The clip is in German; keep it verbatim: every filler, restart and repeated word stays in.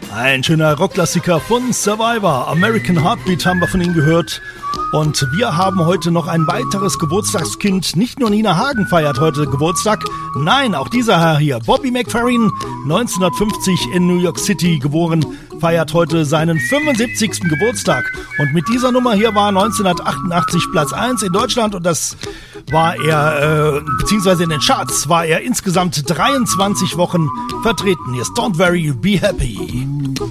Ein schöner Rockklassiker von Survivor. American Heartbeat haben wir von Ihnen gehört. Und wir haben heute noch ein weiteres Geburtstagskind. Nicht nur Nina Hagen feiert heute Geburtstag. Nein, auch dieser Herr hier, Bobby McFerrin, neunzehnhundertfünfzig in New York City geboren, feiert heute seinen fünfundsiebzigsten Geburtstag. Und mit dieser Nummer hier war neunzehnhundertachtundachtzig Platz eins in Deutschland. Und das war er, äh, beziehungsweise in den Charts war er insgesamt dreiundzwanzig Wochen vertreten. Hier ist Don't Worry, Be Happy.